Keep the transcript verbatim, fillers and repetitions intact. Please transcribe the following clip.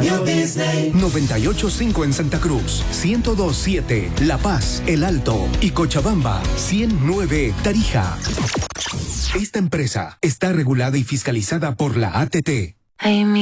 Radio Disney. noventa y ocho punto cinco en Santa Cruz, ciento dos punto siete La Paz, El Alto y Cochabamba, ciento nueve Tarija. Esta empresa está regulada y fiscalizada por la A T T. Ay, mi